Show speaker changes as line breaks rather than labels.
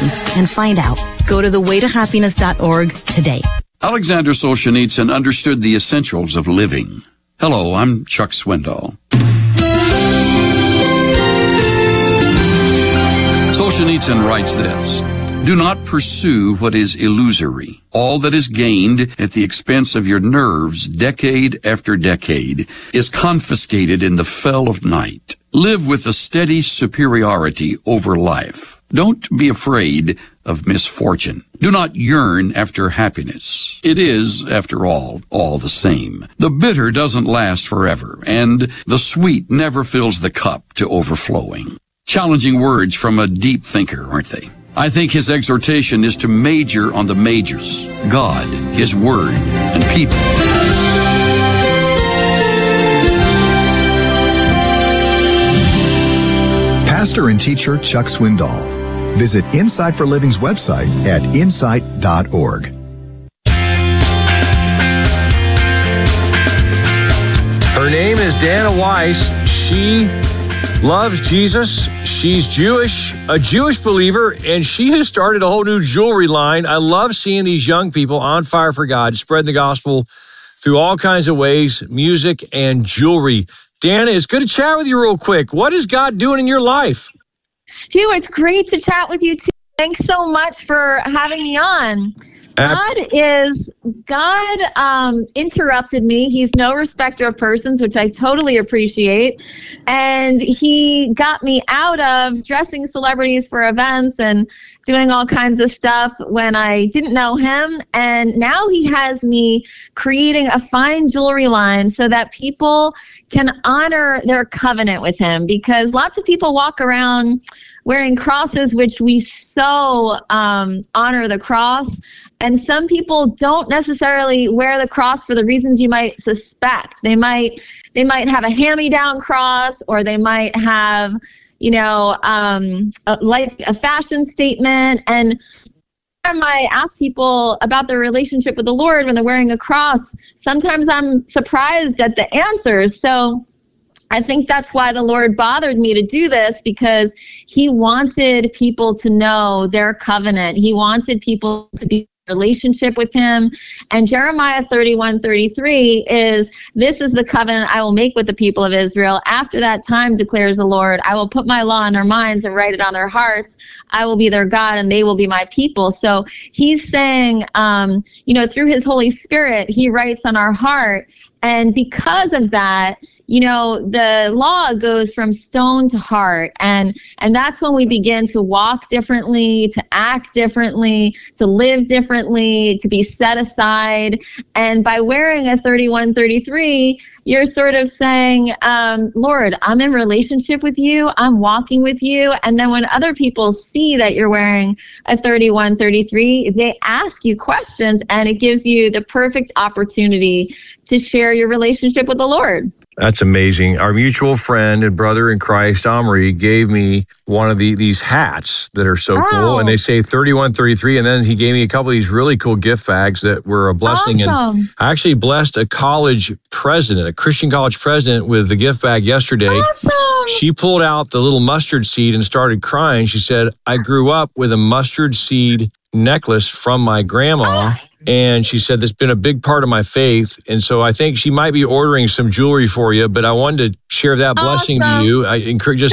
them and find out. Go to thewaytohappiness.org today.
Alexander Solzhenitsyn understood the essentials of living. Hello, I'm Chuck Swindoll. Solzhenitsyn writes this: do not pursue what is illusory. All that is gained at the expense of your nerves decade after decade is confiscated in the fell of night. Live with a steady superiority over life. Don't be afraid of misfortune. Do not yearn after happiness. It is, after all the same. The bitter doesn't last forever, and the sweet never fills the cup to overflowing. Challenging words from a deep thinker, aren't they? I think his exhortation is to major on the majors: God, His Word, and people.
Pastor and teacher Chuck Swindoll. Visit Insight for Living's website at insight.org.
Her name is Dana Weiss. She loves Jesus. She's Jewish, a Jewish believer, and she has started a whole new jewelry line. I love seeing these young people on fire for God, spread the gospel through all kinds of ways, music and jewelry. Dana, it's good to chat with you real quick. What is God doing in your life?
Stu, it's great to chat with you too. Thanks so much for having me on. God interrupted me. He's no respecter of persons, which I totally appreciate. And he got me out of dressing celebrities for events and doing all kinds of stuff when I didn't know him. And now he has me creating a fine jewelry line so that people can honor their covenant with him, because lots of people walk around wearing crosses, which we so honor the cross. And some people don't necessarily wear the cross for the reasons you might suspect. They might have a hand-me-down cross, or they might have, like a fashion statement. And I ask people about their relationship with the Lord when they're wearing a cross, sometimes I'm surprised at the answers. So I think that's why the Lord bothered me to do this, because he wanted people to know their covenant. He wanted people to be in a relationship with him. And Jeremiah 31:33 is, "This is the covenant I will make with the people of Israel. After that time, declares the Lord, I will put my law in their minds and write it on their hearts. I will be their God and they will be my people." So he's saying, through his Holy Spirit, he writes on our heart. And because of that, the law goes from stone to heart. And that's when we begin to walk differently, to act differently, to live differently, to be set aside. And by wearing a 31:33, you're sort of saying, Lord, I'm in relationship with you. I'm walking with you. And then when other people see that you're wearing a 31:33, they ask you questions, and it gives you the perfect opportunity to share your relationship with the Lord.
That's amazing. Our mutual friend and brother in Christ, Omri, gave me one of these hats that are so cool. And they say 3133. And then he gave me a couple of these really cool gift bags that were a blessing.
Awesome.
And I actually blessed a college president, a Christian college president, with the gift bag yesterday.
Awesome.
She pulled out the little mustard seed and started crying. She said, I grew up with a mustard seed necklace from my grandma. And she said, that's been a big part of my faith. And so I think she might be ordering some jewelry for you, but I wanted to share that blessing to you. I encourage